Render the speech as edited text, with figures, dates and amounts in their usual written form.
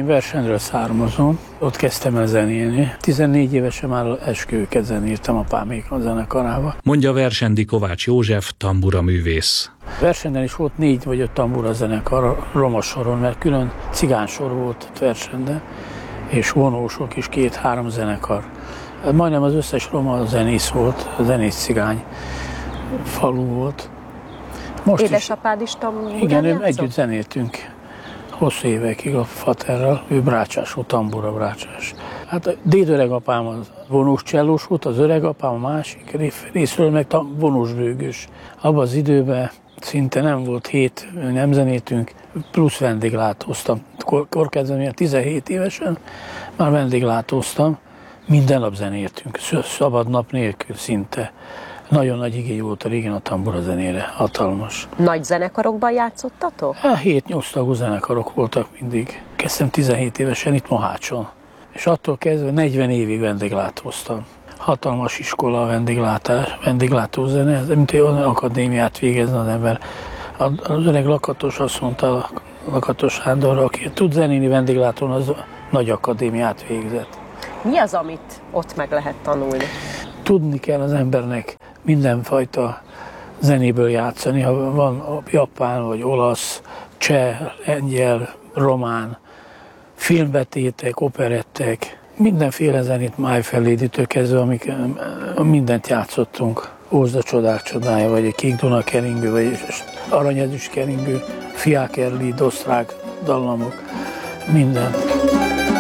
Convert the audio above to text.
Versenről származom, ott kezdtem el zenélni. 14 évesen már esküvőket zenéltem apámék a zenekarába. Mondja Versendi Kovács József, tamburaművész. Versenden is volt 4 vagy 5 tambura zenekar roma soron, mert külön cigánsor volt Versenden, és vonósok is 2-3 zenekar. Majdnem az összes roma zenész volt, zenész cigány falu volt. Most édesapád is tamburán igen, játszott? együtt zenéltünk hosszú évekig a faterrel, ő brácsás volt, tambura brácsás. Hát a dédöregapám az vonós csellós volt, az öregapám a másik részről meg vonós bőgős. Abban az időben szinte nem volt hét, nem zenéltünk, plusz vendéglátóztam. Korkezdem, 17 évesen már vendéglátóztam, minden nap zenéltünk, szabad nap nélkül szinte. Nagyon nagy igény volt a régen a tambura zenére, hatalmas. Nagy zenekarokban játszottatok? 7-8 tagú zenekarok voltak mindig. Kezdtem 17 évesen itt Mohácson, és attól kezdve 40 évig vendéglátóztam. Hatalmas iskola a vendéglátózene, mint egy olyan akadémiát végezne az ember. Az öreg Lakatos azt mondta, Lakatos Sándor, aki tud zenélni vendéglátón, az nagy akadémiát végzett. Mi az, amit ott meg lehet tanulni? Tudni kell az embernek mindenfajta zenéből játszani, ha van japán, vagy olasz, cseh, lengyel, román, filmbetétek, operettek, mindenféle zenét Májfeléditől kezdve, amik mindent játszottunk. Ózda csodák csodája, vagy egy Kék Duna keringő, vagy egy Aranyezüst keringő, Fiák Erli, Dosztrák dallamok, mindent.